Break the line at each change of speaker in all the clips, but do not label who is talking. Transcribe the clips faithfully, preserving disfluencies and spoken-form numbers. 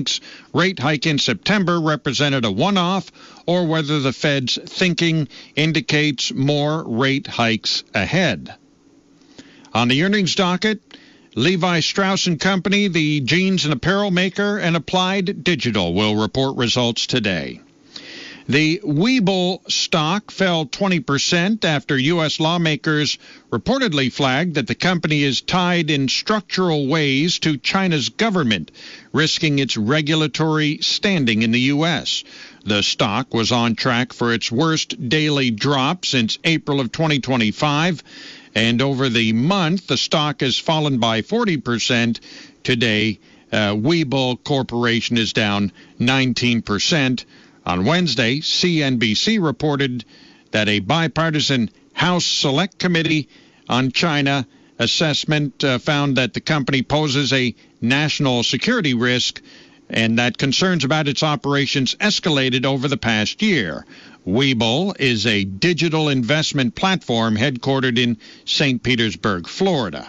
rate hike in September represented a one-off or whether the Fed's thinking indicates more rate hikes ahead. On the earnings docket, Levi Strauss and Company, the jeans and apparel maker, and Applied Digital will report results today. The Webull stock fell twenty percent after U S lawmakers reportedly flagged that the company is tied in structural ways to China's government, risking its regulatory standing in the U S. The stock was on track for its worst daily drop since April of twenty twenty-five, and over the month, the stock has fallen by forty percent. Today, uh, Webull Corporation is down nineteen percent. On Wednesday, C N B C reported that a bipartisan House Select Committee on China assessment uh, found that the company poses a national security risk and that concerns about its operations escalated over the past year. Webull is a digital investment platform headquartered in Saint Petersburg, Florida.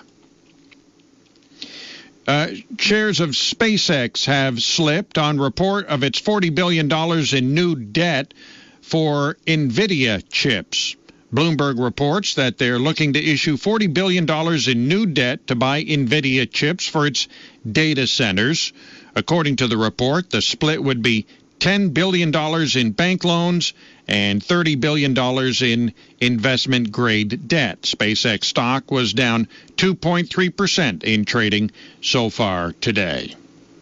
Uh, shares of SpaceX have slipped on report of its forty billion dollars in new debt for NVIDIA chips. Bloomberg reports that they're looking to issue forty billion dollars in new debt to buy NVIDIA chips for its data centers. According to the report, the split would be ten billion dollars in bank loans and thirty billion dollars in investment-grade debt. SpaceX stock was down two point three percent in trading so far today.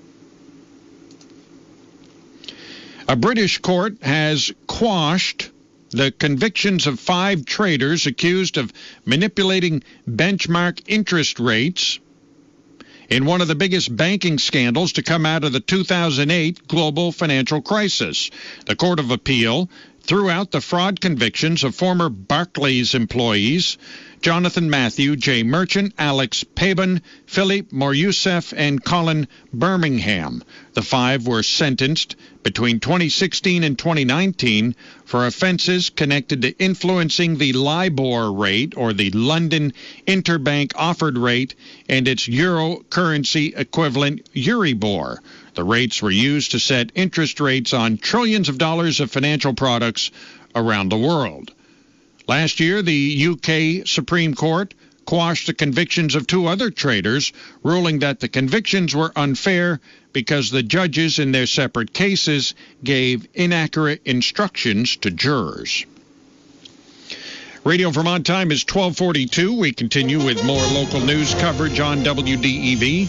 A British court has quashed the convictions of five traders accused of manipulating benchmark interest rates in one of the biggest banking scandals to come out of the two thousand eight global financial crisis. The Court of Appeal threw out the fraud convictions of former Barclays employees Jonathan Matthew, Jay Merchant, Alex Pabin, Philippe Moryusef, and Colin Birmingham. The five were sentenced between twenty sixteen and twenty nineteen for offenses connected to influencing the LIBOR rate, or the London Interbank Offered Rate, and its euro currency equivalent Euribor. The rates were used to set interest rates on trillions of dollars of financial products around the world. Last year, the U K Supreme Court quashed the convictions of two other traders, ruling that the convictions were unfair because the judges in their separate cases gave inaccurate instructions to jurors. Radio Vermont time is twelve forty-two. We continue with more local news coverage on W D E V.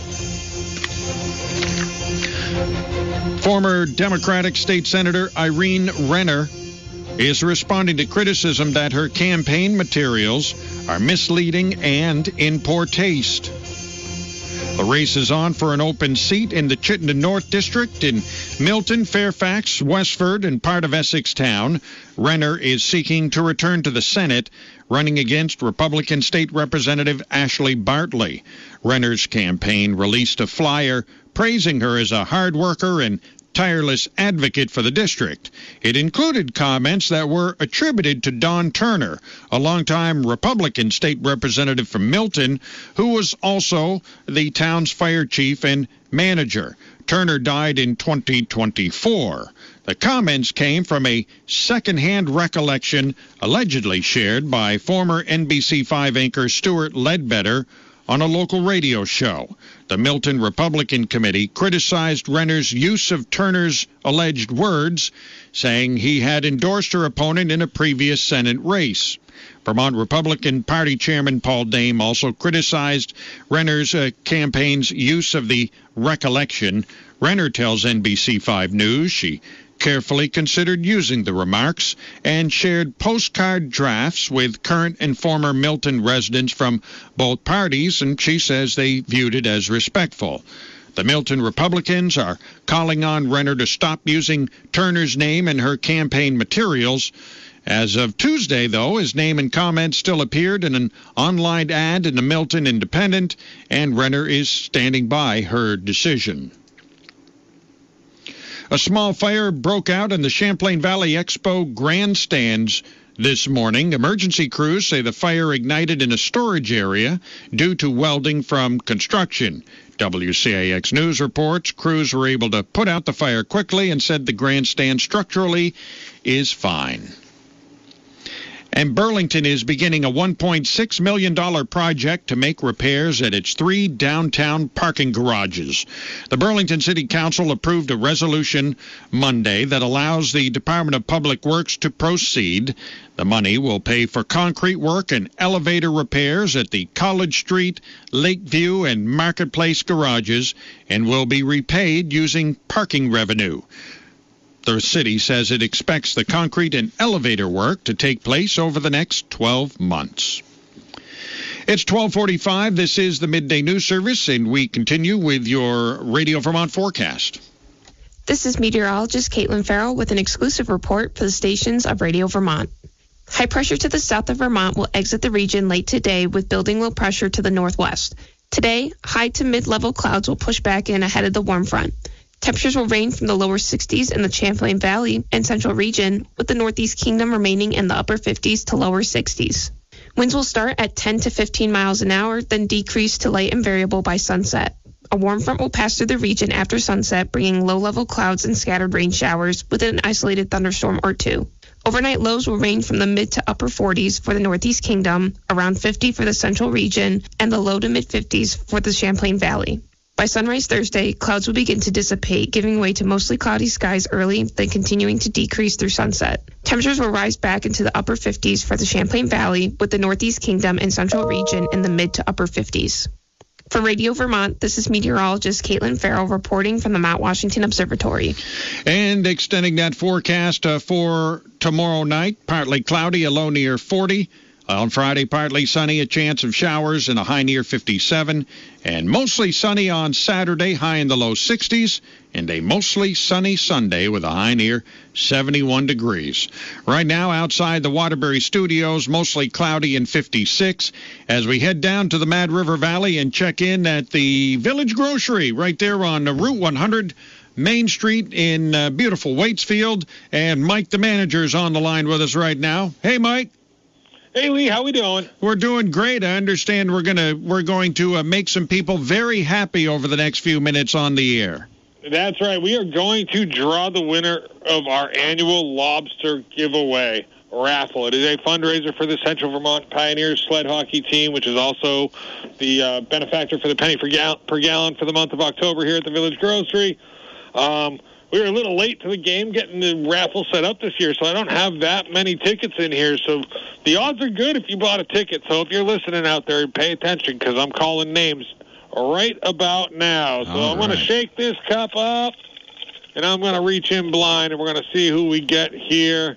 Former Democratic State Senator Irene Renner is responding to criticism that her campaign materials are misleading and in poor taste. The race is on for an open seat in the Chittenden North District in Milton, Fairfax, Westford, and part of Essex Town. Renner is seeking to return to the Senate, running against Republican State Representative Ashley Bartley. Renner's campaign released a flyer praising her as a hard worker and tireless advocate for the district. It included comments that were attributed to Don Turner, a longtime Republican state representative from Milton, who was also the town's fire chief and manager. Turner died in twenty twenty-four. The comments came from a second-hand recollection allegedly shared by former N B C five anchor Stuart Ledbetter on a local radio show. The Milton Republican Committee criticized Renner's use of Turner's alleged words, saying he had endorsed her opponent in a previous Senate race. Vermont Republican Party Chairman Paul Dame also criticized Renner's uh, campaign's use of the recollection. Renner tells N B C five News she carefully considered using the remarks and shared postcard drafts with current and former Milton residents from both parties, and she says they viewed it as respectful. The Milton Republicans are calling on Renner to stop using Turner's name in her campaign materials. As of Tuesday, though, his name and comments still appeared in an online ad in the Milton Independent, and Renner is standing by her decision. A small fire broke out in the Champlain Valley Expo grandstands this morning. Emergency crews say the fire ignited in a storage area due to welding from construction. W C A X News reports crews were able to put out the fire quickly and said the grandstand structurally is fine. And Burlington is beginning a one point six million dollars project to make repairs at its three downtown parking garages. The Burlington City Council approved a resolution Monday that allows the Department of Public Works to proceed. The money will pay for concrete work and elevator repairs at the College Street, Lakeview, and Marketplace garages and will be repaid using parking revenue. The city says it expects the concrete and elevator work to take place over the next twelve months. It's twelve forty-five. This is the Midday News Service, and we continue with your Radio Vermont forecast.
This is meteorologist Caitlin Farrell with an exclusive report for the stations of Radio Vermont. High pressure to the south of Vermont will exit the region late today with building low pressure to the northwest. Today, high to mid-level clouds will push back in ahead of the warm front. Temperatures will range from the lower sixties in the Champlain Valley and Central Region, with the Northeast Kingdom remaining in the upper fifties to lower sixties. Winds will start at ten to fifteen miles an hour, then decrease to light and variable by sunset. A warm front will pass through the region after sunset, bringing low-level clouds and scattered rain showers with an isolated thunderstorm or two. Overnight lows will range from the mid to upper forties for the Northeast Kingdom, around fifty for the Central Region, and the low to mid-fifties for the Champlain Valley. By sunrise Thursday, clouds will begin to dissipate, giving way to mostly cloudy skies early, then continuing to decrease through sunset. Temperatures will rise back into the upper fifties for the Champlain Valley, with the Northeast Kingdom and Central Region in the mid to upper fifties. For Radio Vermont, this is meteorologist Caitlin Farrell reporting from the Mount Washington Observatory.
And extending that forecast uh, for tomorrow night, partly cloudy, a low near forty. On Friday, partly sunny, a chance of showers and a high near fifty-seven. And mostly sunny on Saturday, high in the low sixties. And a mostly sunny Sunday with a high near seventy-one degrees. Right now, outside the Waterbury Studios, mostly cloudy and fifty-six. As we head down to the Mad River Valley and check in at the Village Grocery right there on Route one hundred. Main Street in uh, beautiful Waitsfield. And Mike, the manager, is on the line with us right now. Hey, Mike.
Hey, Lee, how we doing?
We're doing great. I understand we're gonna we're going to uh, make some people very happy over the next few minutes on the air.
That's right. We are going to draw the winner of our annual lobster giveaway raffle. It is a fundraiser for the Central Vermont Pioneers sled hockey team, which is also the uh, benefactor for the penny per, gal- per gallon for the month of October here at the Village Grocery. Um, We were a little late to the game getting the raffle set up this year, so I don't have that many tickets in here. So the odds are good if you bought a ticket. So if you're listening out there, pay attention because I'm calling names right about now. So
All
I'm going
right.
to shake this cup up, and I'm going to reach in blind, and we're going to see who we get here.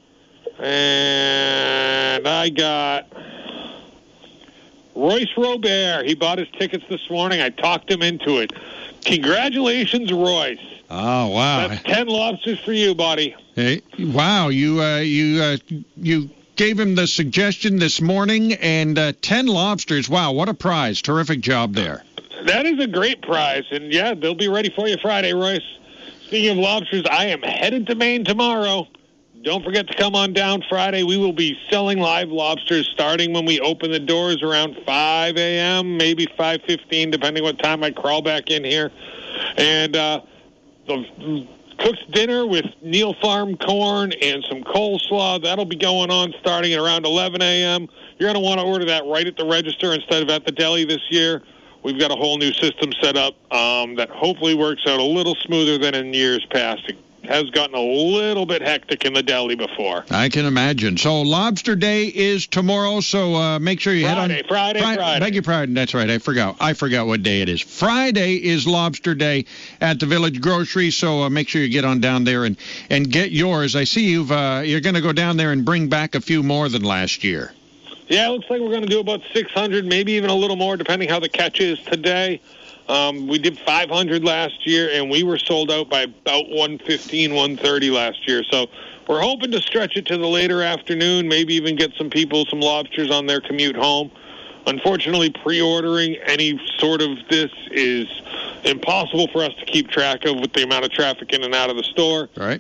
And I got Royce Robert. He bought his tickets this morning. I talked him into it. Congratulations, Royce.
Oh, wow.
That's ten lobsters for you, buddy.
Hey, wow, you uh, you uh, you gave him the suggestion this morning, and uh, ten lobsters. Wow, what a prize. Terrific job there.
That is a great prize, and, yeah, they'll be ready for you Friday, Royce. Speaking of lobsters, I am headed to Maine tomorrow. Don't forget to come on down Friday. We will be selling live lobsters starting when we open the doors around five a.m., maybe five fifteen, depending what time I crawl back in here. And uh, the cook's dinner with Neil Farm corn and some coleslaw, that'll be going on starting at around eleven a.m. You're going to want to order that right at the register instead of at the deli this year. We've got a whole new system set up um, that hopefully works out a little smoother than in years past. It has gotten a little bit hectic in the deli before.
I can imagine. So Lobster Day is tomorrow, so uh, make sure you
Friday,
head on.
Friday, Friday, Friday.
Beg your pardon. That's right. I forgot. I forgot what day it is. Friday is Lobster Day at the Village Grocery, so uh, make sure you get on down there and, and get yours. I see you've uh, you're going to go down there and bring back a few more than last year.
Yeah, it looks like we're going to do about six hundred, maybe even a little more, depending how the catch is today. Um, we did five hundred last year, and we were sold out by about one fifteen, one thirty last year. So we're hoping to stretch it to the later afternoon, maybe even get some people some lobsters on their commute home. Unfortunately, pre-ordering any sort of this is impossible for us to keep track of with the amount of traffic in and out of the store.
Right.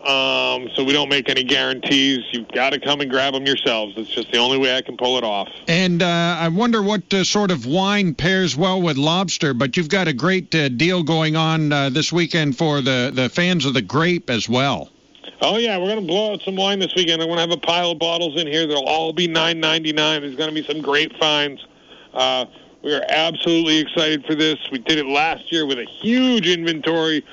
Um, so we don't make any guarantees. You've got to come and grab them yourselves. It's just the only way I can pull it off.
And uh, I wonder what uh, sort of wine pairs well with lobster, but you've got a great uh, deal going on uh, this weekend for the, the fans of the grape as well.
Oh, yeah, we're going to blow out some wine this weekend. I'm going to have a pile of bottles in here. They'll all be nine ninety-nine. There's going to be some great finds. Uh, we are absolutely excited for this. We did it last year with a huge inventory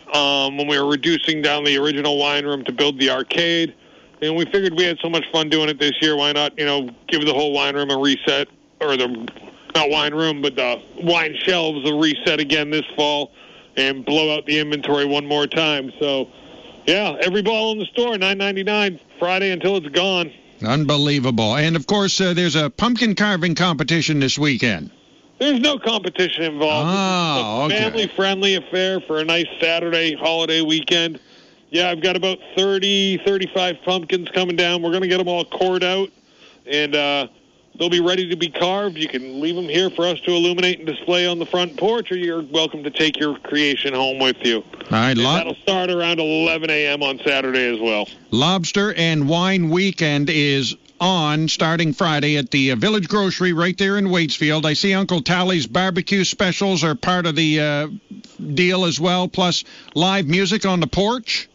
um, when we were reducing down the original wine room to build the arcade. And we figured we had so much fun doing it this year. Why not, you know, give the whole wine room a reset, or the, not wine room, but the wine shelves a reset again this fall and blow out the inventory one more time. So, yeah, every bottle in the store, nine ninety-nine, Friday until it's gone.
Unbelievable. And, of course, uh, there's a pumpkin carving competition this weekend.
There's no competition involved.
Oh,
it's a
okay.
family-friendly affair for a nice Saturday holiday weekend. Yeah, I've got about thirty, thirty-five pumpkins coming down. We're going to get them all cored out, and uh, they'll be ready to be carved. You can leave them here for us to illuminate and display on the front porch, or you're welcome to take your creation home with you.
All right,
And
lo-
that'll start around eleven a.m. on Saturday as well.
Lobster and Wine Weekend is on starting Friday at the uh, Village Grocery right there in Waitsfield. I see Uncle Tally's barbecue specials are part of the uh, deal as well, plus live music on the porch.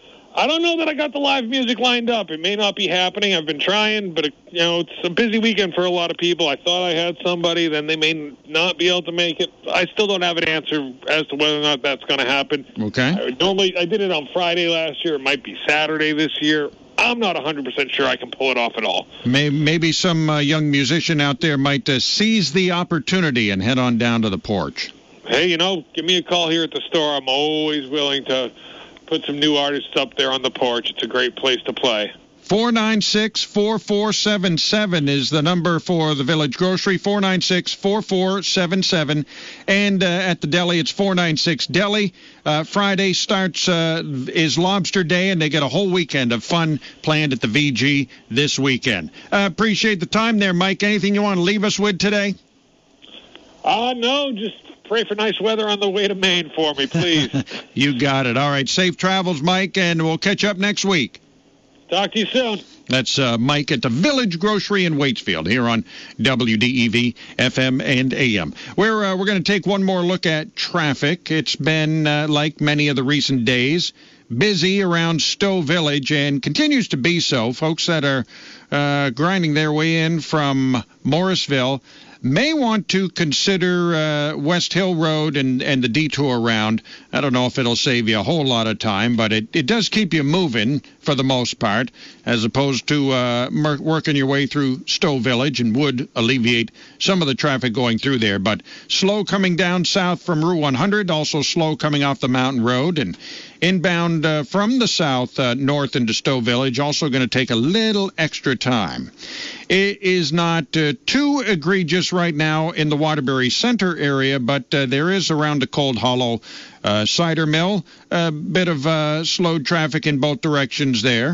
I don't know that I got the live music lined up. It may not be happening. I've been trying, but, it, you know, it's a busy weekend for a lot of people. I thought I had somebody, then they may not be able to make it. I still don't have an answer as to whether or not that's going to happen.
Okay.
I, normally, I did it on Friday last year. It might be Saturday this year. I'm not one hundred percent sure I can pull it off at all.
Maybe some uh, young musician out there might uh, seize the opportunity and head on down to the porch.
Hey, you know, give me a call here at the store. I'm always willing to put some new artists up there on the porch. It's a great place to play.
four nine six, four four seven seven is the number for the Village Grocery, four nine six, four four seven seven. And uh, at the deli, it's four nine six Deli. Uh, Friday starts uh, is Lobster Day, and they get a whole weekend of fun planned at the V G this weekend. Uh, appreciate the time there, Mike. Anything you want to leave us with today?
Uh, no, just pray for nice weather on the way to Maine for me, please.
You got it. All right, safe travels, Mike, and we'll catch up next week.
Talk to you soon.
That's uh, Mike at the Village Grocery in Waitsfield here on W D E V F M and A M. We're, uh, we're going to take one more look at traffic. It's been, uh, like many of the recent days, busy around Stowe Village and continues to be so. Folks that are uh, grinding their way in from Morrisville may want to consider uh, West Hill Road and, and the detour around. I don't know if it'll save you a whole lot of time, but it, it does keep you moving for the most part, as opposed to uh, mer- working your way through Stowe Village, and would alleviate some of the traffic going through there. But slow coming down south from Route one hundred, also slow coming off the Mountain Road, and inbound uh, from the south uh, north into Stowe Village, also going to take a little extra time. It is not uh, too egregious right now in the Waterbury Center area, but uh, there is around the Cold Hollow uh, cider mill a bit of uh, slowed traffic in both directions there.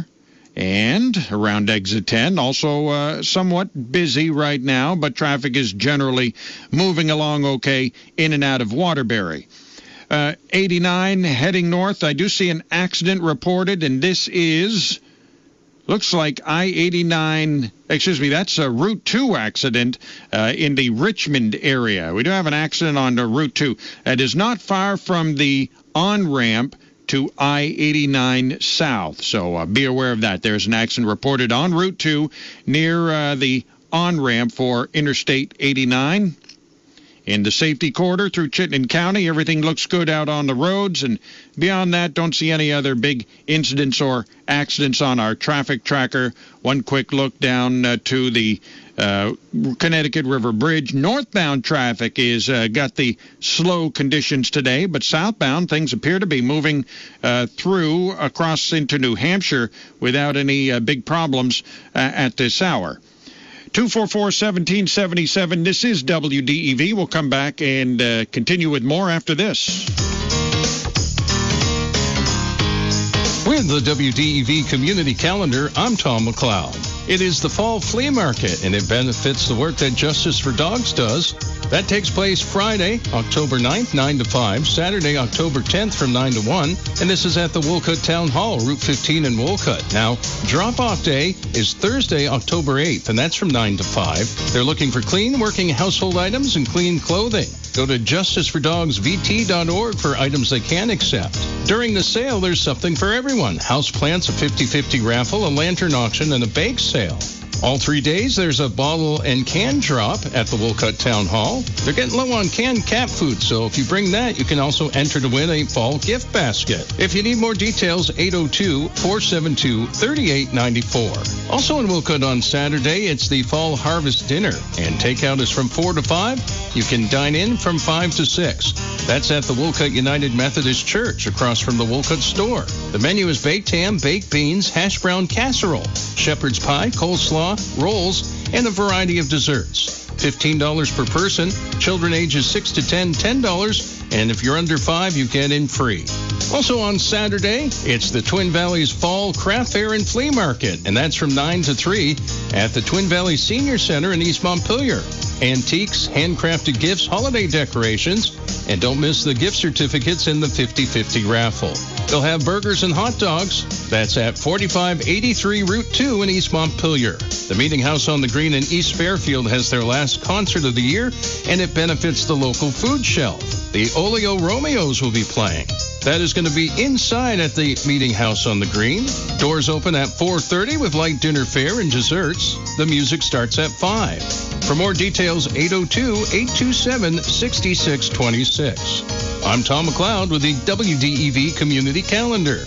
And around exit ten, also uh, somewhat busy right now, but traffic is generally moving along okay in and out of Waterbury. Uh, eighty-nine heading north, I do see an accident reported, and this is, looks like I eighty-nine, excuse me, that's a Route two accident uh, in the Richmond area. We do have an accident on uh, Route two. It is not far from the on-ramp to I eighty-nine south, so uh, be aware of that. There's an accident reported on Route two near uh, the on-ramp for Interstate eighty-nine. In the safety corridor through Chittenden County, everything looks good out on the roads, and beyond that, don't see any other big incidents or accidents on our traffic tracker. One quick look down uh, to the uh, Connecticut River Bridge. Northbound traffic is uh, got the slow conditions today, but southbound things appear to be moving uh, through across into New Hampshire without any uh, big problems uh, at this hour. two four four, one seven seven seven. This is W D E V. We'll come back and uh, continue with more after this.
With the W D E V Community Calendar, I'm Tom McLeod. It is the Fall Flea Market, and it benefits the work that Justice for Dogs does. That takes place Friday, October ninth, nine to five, Saturday, October tenth from nine to one, and this is at the Wolcott Town Hall, Route fifteen in Wolcott. Now, drop-off day is Thursday, October eighth, and that's from nine to five. They're looking for clean working household items and clean clothing. Go to justice for dogs v t dot org for items they can accept. During the sale, there's something for everyone. House plants, a fifty-fifty raffle, a lantern auction, and a bake sale. All three days, there's a bottle and can drop at the Wolcott Town Hall. They're getting low on canned cat food, so if you bring that, you can also enter to win a fall gift basket. If you need more details, eight oh two, four seven two, three eight nine four. Also in Wolcott on Saturday, it's the Fall Harvest Dinner, and takeout is from four to five. You can dine in from five to six. That's at the Wolcott United Methodist Church, across from the Wolcott store. The menu is baked ham, baked beans, hash brown casserole, shepherd's pie, coleslaw, rolls, and a variety of desserts. fifteen dollars per person. Children ages six to ten, ten dollars. And if you're under five, you get in free. Also on Saturday, it's the Twin Valleys Fall Craft Fair and Flea Market, and that's from nine to three at the Twin Valley Senior Center in East Montpelier. Antiques, handcrafted gifts, holiday decorations, and don't miss the gift certificates in the fifty-fifty raffle. They'll have burgers and hot dogs. That's at forty-five eighty-three Route two in East Montpelier. The Meeting House on the Green in East Fairfield has their last concert of the year, and it benefits the local food shelf. The Oleo Romeos will be playing. That is going to be inside at the Meeting House on the Green. Doors open at four thirty with light dinner fare and desserts. The music starts at five. For more details, eight oh two, eight two seven, six six two six. I'm Tom McLeod with the W D E V Community Calendar.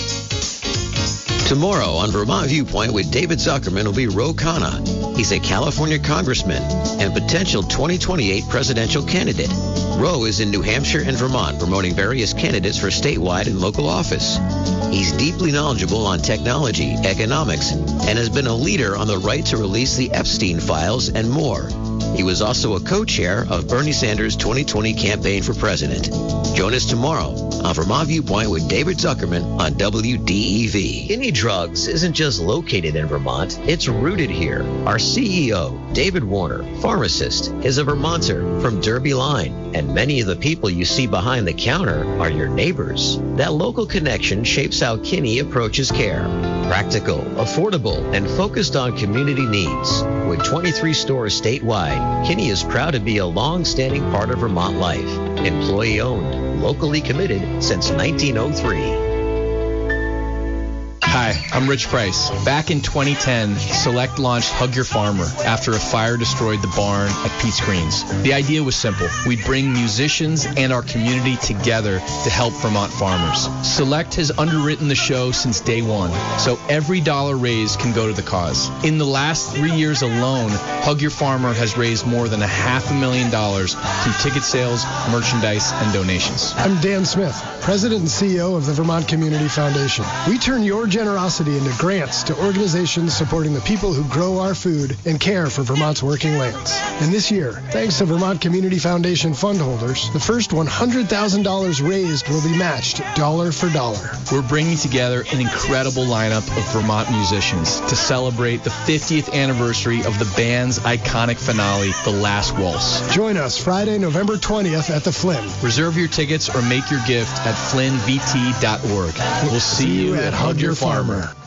Tomorrow on Vermont Viewpoint with David Zuckerman will be Ro Khanna. He's a California congressman and potential twenty twenty-eight presidential candidate. Ro is in New Hampshire and Vermont promoting various candidates for statewide and local office. He's deeply knowledgeable on technology, economics, and has been a leader on the right to release the Epstein files and more. He was also a co-chair of Bernie Sanders' twenty twenty campaign for president. Join us tomorrow on Vermont Viewpoint with David Zuckerman on W D E V. Kinney Drugs isn't just located in Vermont, it's rooted here. Our C E O, David Warner, pharmacist, is a Vermonter from Derby Line, and many of the people you see behind the counter are your neighbors. That local connection shapes how Kinney approaches care. Practical, affordable, and focused on community needs. With twenty-three stores statewide, Kinney is proud to be a long-standing part of Vermont life. Employee-owned, locally committed since nineteen oh three.
Hi, I'm Rich Price. Back in twenty ten, Select launched Hug Your Farmer after a fire destroyed the barn at Pete's Greens. The idea was simple. We'd bring musicians and our community together to help Vermont farmers. Select has underwritten the show since day one, so every dollar raised can go to the cause. In the last three years alone, Hug Your Farmer has raised more than a half a million dollars through ticket sales, merchandise, and donations.
I'm Dan Smith, President and C E O of the Vermont Community Foundation. We turn your generosity into grants to organizations supporting the people who grow our food and care for Vermont's working lands. And this year, thanks to Vermont Community Foundation fund holders, the first one hundred thousand dollars raised will be matched dollar for dollar.
We're bringing together an incredible lineup of Vermont musicians to celebrate the fiftieth anniversary of the band's iconic finale, The Last Waltz.
Join us Friday, November twentieth at the Flynn.
Reserve your tickets or make your gift at flynn v t dot org. We'll see you at Hug Your Farmer.